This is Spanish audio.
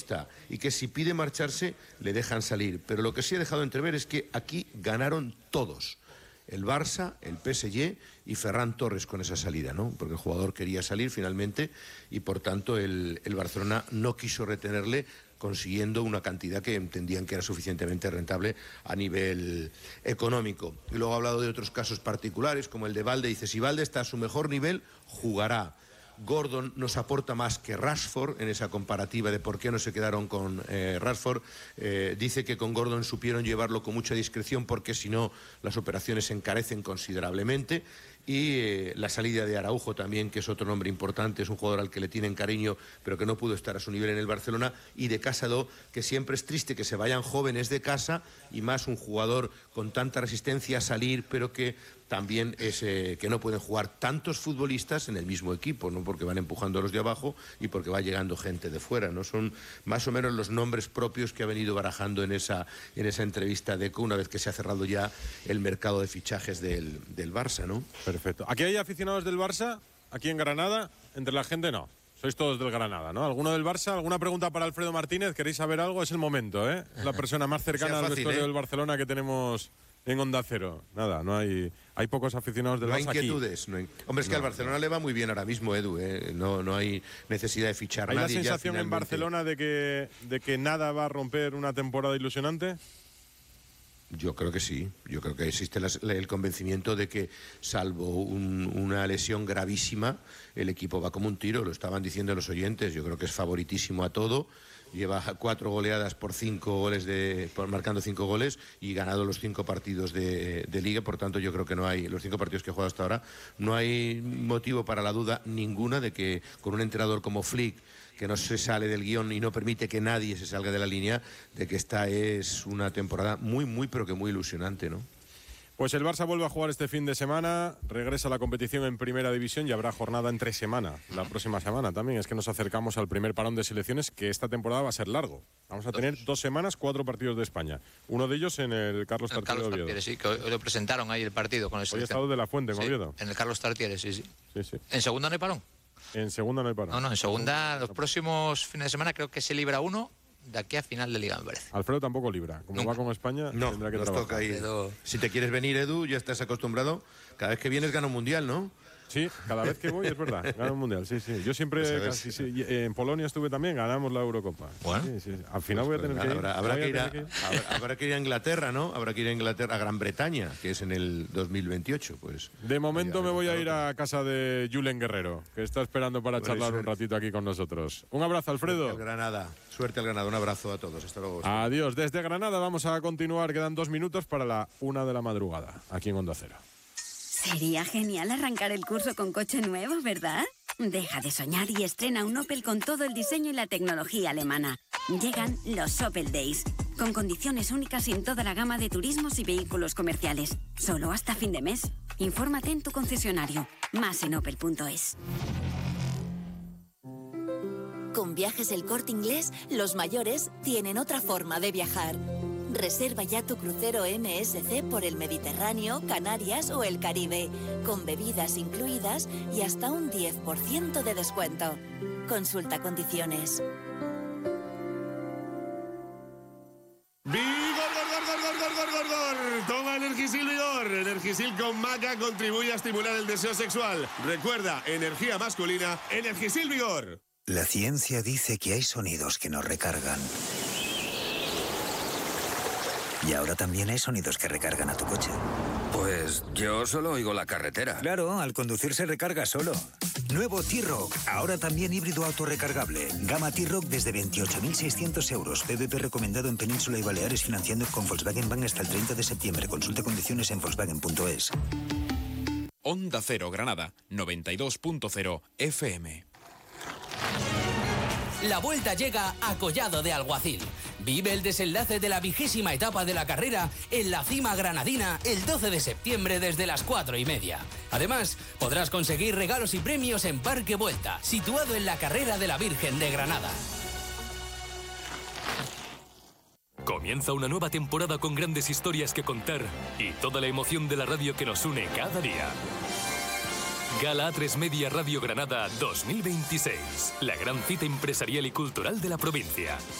futbolista y que si pide marcharse le dejan salir. Pero lo que sí he dejado entrever es que aquí ganaron todos. El Barça, el PSG y Ferran Torres con esa salida, ¿no? Porque el jugador quería salir finalmente y por tanto el Barcelona no quiso retenerle, consiguiendo una cantidad que entendían que era suficientemente rentable a nivel económico. Y luego ha hablado de otros casos particulares, como el de Valde. Dice, si Valde está a su mejor nivel, jugará. Gordon nos aporta más que Rashford en esa comparativa de por qué no se quedaron con Rashford. Dice que con Gordon supieron llevarlo con mucha discreción porque si no las operaciones se encarecen considerablemente. Y la salida de Araujo también, que es otro nombre importante, es un jugador al que le tienen cariño, pero que no pudo estar a su nivel en el Barcelona. Y de Casado, que siempre es triste que se vayan jóvenes de casa, y más un jugador con tanta resistencia a salir, pero que también es que no pueden jugar tantos futbolistas en el mismo equipo, ¿no? Porque van empujando a los de abajo y porque va llegando gente de fuera, ¿no? Son más o menos los nombres propios que ha venido barajando en esa entrevista de Deco, una vez que se ha cerrado ya el mercado de fichajes del Barça, ¿no? Perfecto. ¿Aquí hay aficionados del Barça? ¿Aquí en Granada? ¿Entre la gente no? Sois todos del Granada, ¿no? ¿Alguno del Barça? ¿Alguna pregunta para Alfredo Martínez? ¿Queréis saber algo? Es el momento, ¿eh? Es la persona más cercana al vestuario del Barcelona que tenemos en Onda Cero. Nada, no hay pocos aficionados del Barça aquí. No hay inquietudes. Hombre, es que al Barcelona le va muy bien ahora mismo, Edu, ¿eh? No hay necesidad de fichar ¿Hay nadie. ¿Hay la sensación en Barcelona de que nada va a romper una temporada ilusionante? Yo creo que sí. Yo creo que existe el convencimiento de que, salvo una lesión gravísima, el equipo va como un tiro. Lo estaban diciendo los oyentes. Yo creo que es favoritísimo a todo. Lleva 4 goleadas por 5 goles marcando 5 goles y ganado los 5 partidos de Liga. Por tanto, yo creo que los 5 partidos que ha jugado hasta ahora, no hay motivo para la duda ninguna de que con un entrenador como Flick, que no se sale del guión y no permite que nadie se salga de la línea, de que esta es una temporada muy, pero que muy ilusionante, ¿no? Pues el Barça vuelve a jugar este fin de semana, regresa a la competición en Primera División y habrá jornada entre semana, la próxima semana también. Es que nos acercamos al primer parón de selecciones, que esta temporada va a ser largo. Vamos a tener 2 semanas, 4 partidos de España. Uno de ellos en el Carlos Tartiere de Oviedo. Tartiere, sí, que hoy lo presentaron ahí el partido con el selección. Hoy ha estado de la Fuente en sí, Oviedo. En el Carlos Tartiere, sí. ¿En segunda no hay parón? En segunda no hay parón. No, en segunda los próximos fines de semana creo que se libra uno de aquí a final de Liga, me parece. Alfredo tampoco libra. Como va con España, tendrá que trabajar. Toca ahí. Si te quieres venir, Edu, ya estás acostumbrado. Cada vez que vienes gana un mundial, ¿no? Sí, cada vez que voy es verdad, gana un mundial, sí. Yo siempre, en Polonia estuve también, ganamos la Eurocopa. Bueno. Sí. Al final voy a tener que ir. Habrá que ir a Inglaterra, ¿no? Habrá que ir a Inglaterra, a Gran Bretaña, que es en el 2028, pues. De momento me voy a ir a casa de Julen Guerrero, que está esperando para charlar un ratito aquí con nosotros. Un abrazo, Alfredo. Suerte al Granada, un abrazo a todos. Hasta luego. Adiós. Desde Granada vamos a continuar, quedan 2 minutos para la 1 de la madrugada, aquí en Onda Cero. Sería genial arrancar el curso con coche nuevo, ¿verdad? Deja de soñar y estrena un Opel con todo el diseño y la tecnología alemana. Llegan los Opel Days, con condiciones únicas en toda la gama de turismos y vehículos comerciales. Solo hasta fin de mes. Infórmate en tu concesionario. Más en opel.es. Con Viajes El Corte Inglés, los mayores tienen otra forma de viajar. Reserva ya tu crucero MSC por el Mediterráneo, Canarias o el Caribe, con bebidas incluidas y hasta un 10% de descuento. Consulta condiciones. ¡Vigor! Toma Energisil Vigor. Energisil con maca contribuye a estimular el deseo sexual. Recuerda, energía masculina, Energisil Vigor. La ciencia dice que hay sonidos que nos recargan. Y ahora también hay sonidos que recargan a tu coche. Pues yo solo oigo la carretera. Claro, al conducir se recarga solo. Nuevo T-Roc, ahora también híbrido autorrecargable. Gama T-Roc desde 28.600 euros. PVP recomendado en Península y Baleares, financiando con Volkswagen Bank hasta el 30 de septiembre. Consulte condiciones en Volkswagen.es. Onda Cero Granada, 92.0 FM. La vuelta llega a Collado de Alguacil. Vive el desenlace de la 20ª etapa de la carrera en la cima granadina el 12 de septiembre desde las 4:30. Además, podrás conseguir regalos y premios en Parque Vuelta, situado en la carrera de la Virgen de Granada. Comienza una nueva temporada con grandes historias que contar y toda la emoción de la radio que nos une cada día. Gala A3 Media Radio Granada 2026, la gran cita empresarial y cultural de la provincia.